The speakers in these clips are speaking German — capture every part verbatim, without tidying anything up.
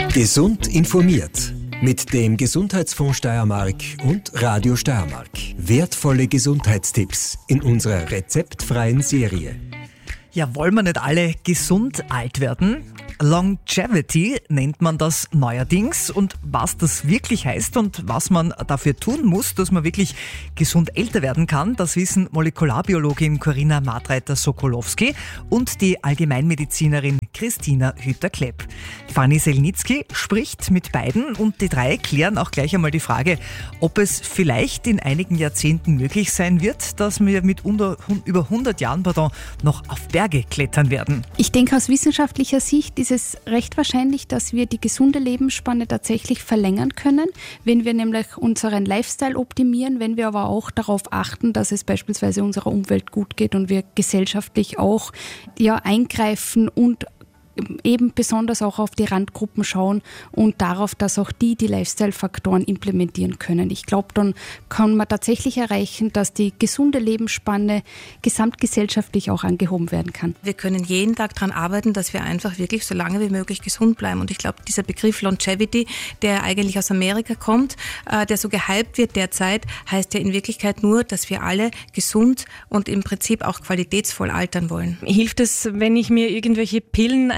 Gesund informiert mit dem Gesundheitsfonds Steiermark und Radio Steiermark. Wertvolle Gesundheitstipps in unserer rezeptfreien Serie. Ja, wollen wir nicht alle gesund alt werden? Longevity nennt man das neuerdings, und was das wirklich heißt und was man dafür tun muss, dass man wirklich gesund älter werden kann, das wissen Molekularbiologin Corinna Martreiter-Sokolowski und die Allgemeinmedizinerin Christina Hütter-Klepp. Fanny Selnitzky spricht mit beiden und die drei klären auch gleich einmal die Frage, ob es vielleicht in einigen Jahrzehnten möglich sein wird, dass wir mit unter, über hundert Jahren pardon, noch auf Berge klettern werden. Ich denke, aus wissenschaftlicher Sicht ist es recht wahrscheinlich, dass wir die gesunde Lebensspanne tatsächlich verlängern können, wenn wir nämlich unseren Lifestyle optimieren, wenn wir aber auch darauf achten, dass es beispielsweise unserer Umwelt gut geht und wir gesellschaftlich auch ja, eingreifen und eben besonders auch auf die Randgruppen schauen und darauf, dass auch die die Lifestyle-Faktoren implementieren können. Ich glaube, dann kann man tatsächlich erreichen, dass die gesunde Lebensspanne gesamtgesellschaftlich auch angehoben werden kann. Wir können jeden Tag daran arbeiten, dass wir einfach wirklich so lange wie möglich gesund bleiben. Und ich glaube, dieser Begriff Longevity, der eigentlich aus Amerika kommt, äh, der so gehypt wird derzeit, heißt ja in Wirklichkeit nur, dass wir alle gesund und im Prinzip auch qualitätsvoll altern wollen. Hilft es, wenn ich mir irgendwelche Pillen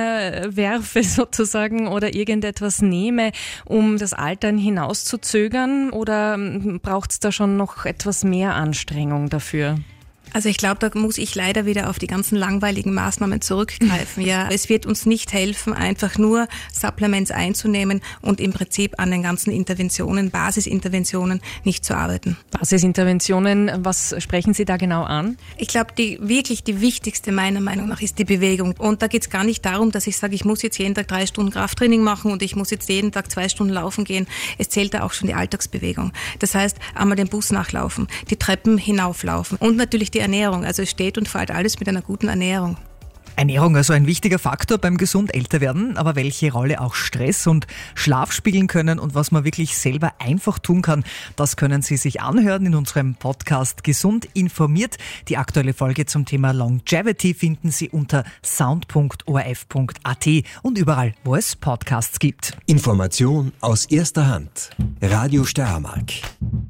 einwerfe sozusagen oder irgendetwas nehme, um das Altern hinauszuzögern, oder braucht es da schon noch etwas mehr Anstrengung dafür? Also ich glaube, da muss ich leider wieder auf die ganzen langweiligen Maßnahmen zurückgreifen. Ja, es wird uns nicht helfen, einfach nur Supplements einzunehmen und im Prinzip an den ganzen Interventionen, Basisinterventionen nicht zu arbeiten. Basisinterventionen, was sprechen Sie da genau an? Ich glaube, die wirklich die wichtigste meiner Meinung nach ist die Bewegung. Und da geht es gar nicht darum, dass ich sage, ich muss jetzt jeden Tag drei Stunden Krafttraining machen und ich muss jetzt jeden Tag zwei Stunden laufen gehen. Es zählt da auch schon die Alltagsbewegung. Das heißt, einmal den Bus nachlaufen, die Treppen hinauflaufen und natürlich die Ernährung. Also es steht und fällt alles mit einer guten Ernährung. Ernährung also ein wichtiger Faktor beim gesund älter werden, aber welche Rolle auch Stress und Schlaf spielen können und was man wirklich selber einfach tun kann, das können Sie sich anhören in unserem Podcast Gesund informiert. Die aktuelle Folge zum Thema Longevity finden Sie unter sound punkt o r f punkt a t und überall, wo es Podcasts gibt. Information aus erster Hand. Radio Steiermark.